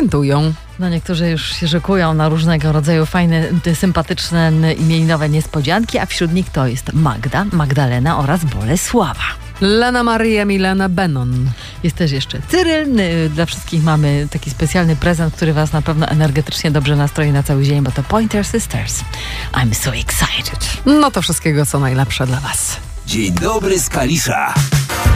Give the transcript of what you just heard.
świętują. No niektórzy już się szykują na różnego rodzaju fajne, sympatyczne, imieninowe niespodzianki, a wśród nich to jest Magda, Magdalena oraz Bolesława. Lena Maria Milena Benon. Jest też jeszcze Cyryl. Dla wszystkich mamy taki specjalny prezent, który was na pewno energetycznie dobrze nastroi na cały dzień, bo to Pointer Sisters. I'm so excited. No to wszystkiego co najlepsze dla was. Dzień dobry z Kalisza.